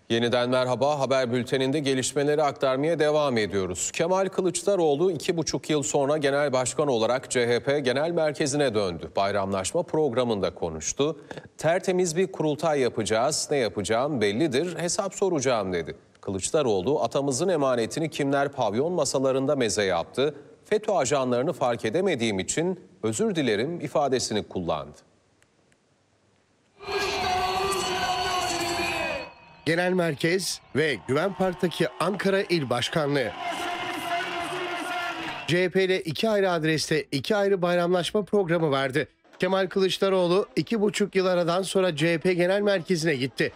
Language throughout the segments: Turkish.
Yeniden merhaba. Haber bülteninde gelişmeleri aktarmaya devam ediyoruz. Kemal Kılıçdaroğlu 2,5 yıl sonra genel başkan olarak CHP Genel Merkezi'ne döndü. Bayramlaşma programında konuştu. Tertemiz bir kurultay yapacağız, ne yapacağım bellidir, hesap soracağım dedi. Kılıçdaroğlu atamızın emanetini kimler pavyon masalarında meze yaptı, FETÖ ajanlarını fark edemediğim için özür dilerim ifadesini kullandı. Genel Merkez ve Güven Park'taki Ankara İl Başkanlığı. CHP'de iki ayrı adreste iki ayrı bayramlaşma programı vardı. Kemal Kılıçdaroğlu 2,5 yıl aradan sonra CHP Genel Merkezi'ne gitti.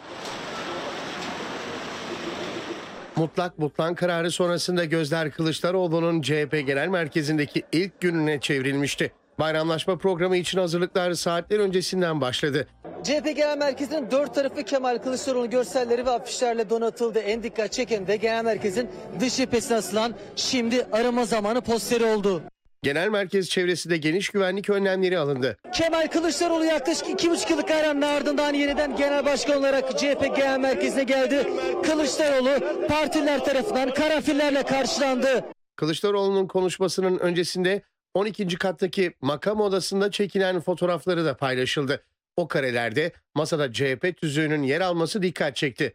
Mutlak butlan kararı sonrasında gözler Kılıçdaroğlu'nun CHP Genel Merkezi'ndeki ilk gününe çevrilmişti. Bayramlaşma programı için hazırlıklar saatler öncesinden başladı. CHP Genel Merkezi'nin dört tarafı Kemal Kılıçdaroğlu görselleri ve afişlerle donatıldı. En dikkat çeken de Genel Merkez'in dış cephesine asılan "Şimdi arama zamanı" posteri oldu. Genel merkez çevresinde geniş güvenlik önlemleri alındı. Kemal Kılıçdaroğlu yaklaşık 2,5 yıllık aranın ardından yeniden genel başkan olarak CHP Genel Merkezi'ne geldi. Kılıçdaroğlu partiler tarafından karanfillerle karşılandı. Kılıçdaroğlu'nun konuşmasının öncesinde 12. kattaki makam odasında çekilen fotoğrafları da paylaşıldı. O karelerde masada CHP tüzüğünün yer alması dikkat çekti.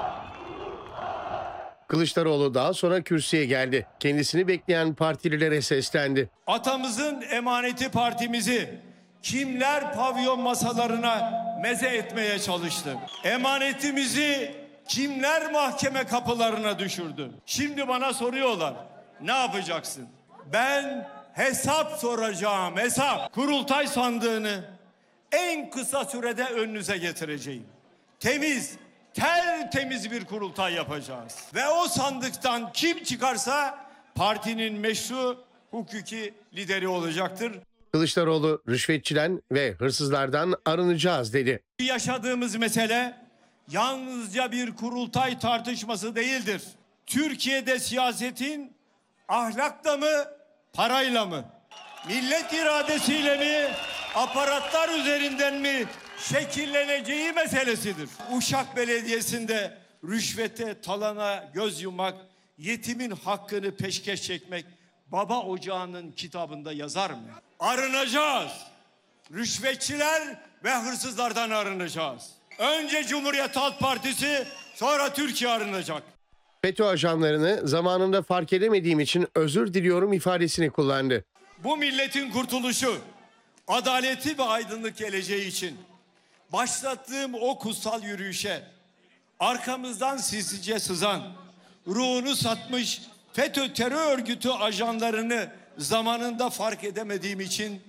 Kılıçdaroğlu daha sonra kürsüye geldi. Kendisini bekleyen partililere seslendi. Atamızın emaneti partimizi kimler pavyon masalarına meze etmeye çalıştı? Emanetimizi kimler mahkeme kapılarına düşürdü? Şimdi bana soruyorlar, ne yapacaksın? Ben hesap soracağım, hesap. Kurultay sandığını en kısa sürede önünüze getireceğim. Tertemiz bir kurultay yapacağız. Ve o sandıktan kim çıkarsa partinin meşru hukuki lideri olacaktır. Kılıçdaroğlu rüşvetçiden ve hırsızlardan arınacağız dedi. Yaşadığımız mesele yalnızca bir kurultay tartışması değildir. Türkiye'de siyasetin ahlakla mı, parayla mı, millet iradesiyle mi, aparatlar üzerinden mi şekilleneceği meselesidir. Uşak Belediyesi'nde rüşvete, talana göz yummak, yetimin hakkını peşkeş çekmek Baba Ocağı'nın kitabında yazar mı? Arınacağız. Rüşvetçiler ve hırsızlardan arınacağız. Önce Cumhuriyet Halk Partisi, sonra Türkiye arınacak. FETÖ ajanlarını zamanında fark edemediğim için özür diliyorum ifadesini kullandı. Bu milletin kurtuluşu, adaleti ve aydınlık geleceği için başlattığım o kutsal yürüyüşe arkamızdan sinsice sızan, ruhunu satmış FETÖ terör örgütü ajanlarını zamanında fark edemediğim için